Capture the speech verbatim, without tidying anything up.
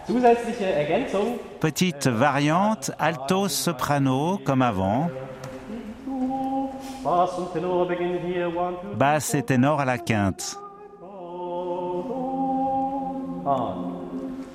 Petite variante alto-soprano comme avant. Basse et ténor à la quinte.